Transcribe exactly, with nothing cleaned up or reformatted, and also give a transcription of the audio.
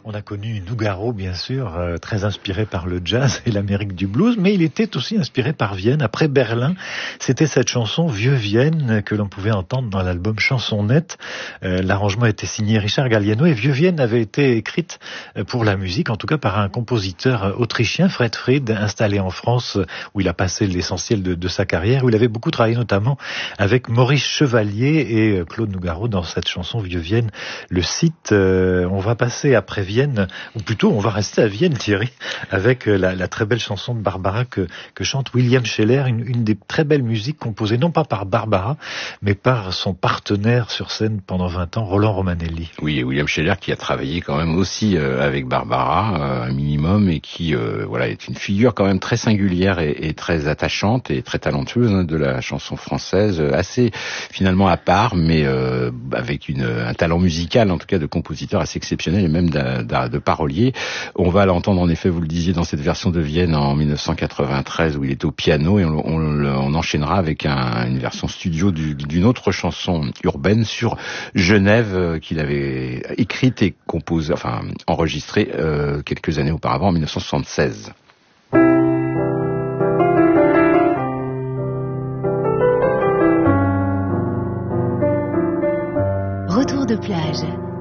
On a connu Nougaro, bien sûr, euh, très inspiré par le jazz et l'Amérique du blues, mais il était aussi inspiré par Vienne. Après Berlin, c'était cette chanson Vieux Vienne que l'on pouvait entendre dans l'album Chansonnette. Euh, l'arrangement était signé Richard Galliano et Vieux Vienne avait été écrite pour la musique, en tout cas par un compositeur autrichien, Fred Fried, installé en France, où il a passé l'essentiel de, de sa carrière, où il avait beaucoup travaillé notamment avec Maurice Chevalier et Claude Nougaro dans cette chanson Vieux Vienne. Le cite, euh, on va passer après Vienne, ou plutôt on va rester à Vienne, Thierry, avec la, la très belle chanson de Barbara que, que chante William Scheller, une, une des très belles musiques composées non pas par Barbara, mais par son partenaire sur scène pendant vingt ans, Roland Romanelli. Oui, et William Scheller qui a travaillé quand même aussi euh, avec Barbara, euh, un minimum, et qui euh, voilà est une figure quand même très singulière et, et très attachante et très talentueuse hein, de la chanson française, assez finalement à part, mais euh, avec une, un talent musical, en tout cas de compositeur assez exceptionnel et même d'un de parolier. On va l'entendre en effet, vous le disiez, dans cette version de Vienne en mille neuf cent quatre-vingt-treize où il est au piano, et on, on, on enchaînera avec un, une version studio du, d'une autre chanson urbaine sur Genève qu'il avait écrite et composée, enfin enregistrée euh, quelques années auparavant en mille neuf cent soixante-seize. Retour de plage